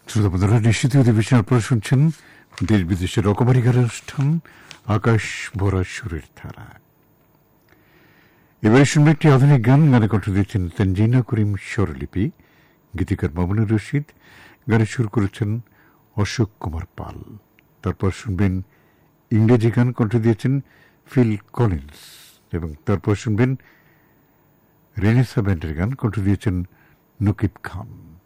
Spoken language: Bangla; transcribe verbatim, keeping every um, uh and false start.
শ্রোতা বন্ধুরা, নিশ্চিত অধিবেশন আপনারা শুনছেন দেশ বিদেশের রকমারি গানের অনুষ্ঠান আকাশ ভরা সুরের ধারা। এবারে শুনবে একটি আধুনিক গান। গানে কণ্ঠ দিয়েছেন তানজিনা করিম স্বরলিপি, গীতিকার মামুনুর রশিদ, গানে সুর করেছেন অশোক কুমার পাল। তারপর শুনবেন ইংরেজি গান, কণ্ঠ দিয়েছেন ফিল কলিন্স, এবং তারপর শুনবেন রেনেসা ব্যান্ডের গান, কণ্ঠ দিয়েছেন নকিব খান।